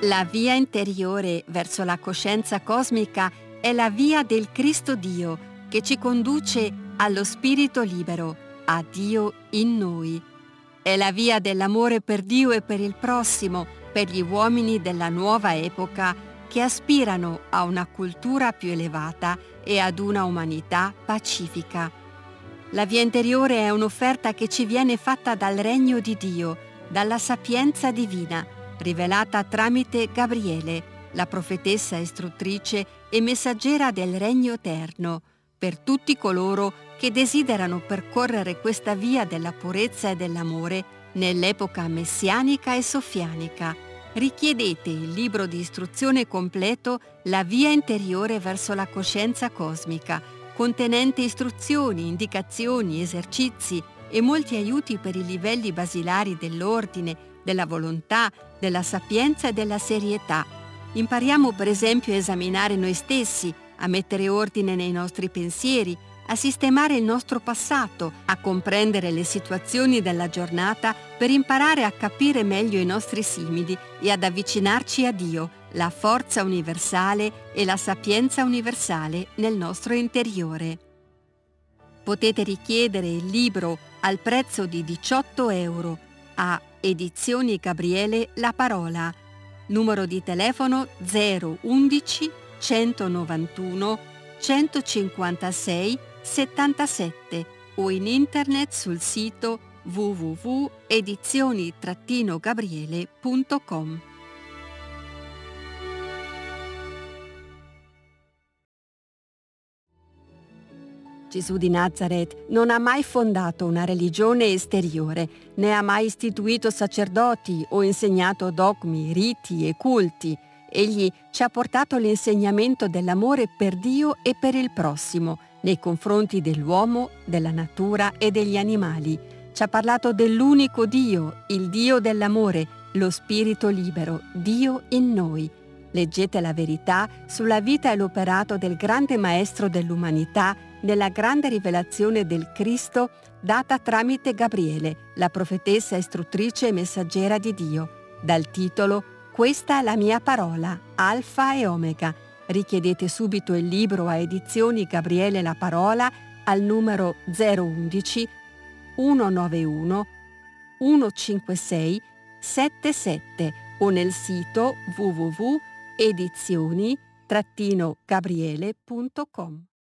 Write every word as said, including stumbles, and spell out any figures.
La via interiore verso la coscienza cosmica è la via del Cristo Dio che ci conduce allo spirito libero, a Dio in noi. È la via dell'amore per Dio e per il prossimo, per gli uomini della nuova epoca che aspirano a una cultura più elevata e ad una umanità pacifica. La via interiore è un'offerta che ci viene fatta dal regno di Dio, dalla sapienza divina, rivelata tramite Gabriele, la profetessa istruttrice e messaggera del regno eterno, per tutti coloro che desiderano percorrere questa via della purezza e dell'amore nell'epoca messianica e sofianica. Richiedete il libro di istruzione completo La via interiore verso la coscienza cosmica, contenente istruzioni, indicazioni, esercizi e molti aiuti per i livelli basilari dell'ordine, della volontà, della sapienza e della serietà. Impariamo per esempio a esaminare noi stessi, a mettere ordine nei nostri pensieri, a sistemare il nostro passato, a comprendere le situazioni della giornata per imparare a capire meglio i nostri simili e ad avvicinarci a Dio, la forza universale e la sapienza universale nel nostro interiore. Potete richiedere il libro al prezzo di diciotto euro a Edizioni Gabriele La Parola, numero di telefono zero undici centonovantuno centocinquantasei settantasette o in internet sul sito w w w punto edizioni gabriele punto com. Gesù di Nazaret non ha mai fondato una religione esteriore, né ha mai istituito sacerdoti o insegnato dogmi, riti e culti. Egli ci ha portato l'insegnamento dell'amore per Dio e per il prossimo, nei confronti dell'uomo, della natura e degli animali. Ci ha parlato dell'unico Dio, il Dio dell'amore, lo Spirito libero, Dio in noi. Leggete la verità sulla vita e l'operato del grande Maestro dell'umanità nella grande rivelazione del Cristo data tramite Gabriele, la profetessa istruttrice e messaggera di Dio, dal titolo Questa è la mia parola, Alfa e Omega. Richiedete subito il libro a Edizioni Gabriele La Parola al numero zero undici centonovantuno centocinquantasei settantasette o nel sito w w w punto edizioni gabriele punto com.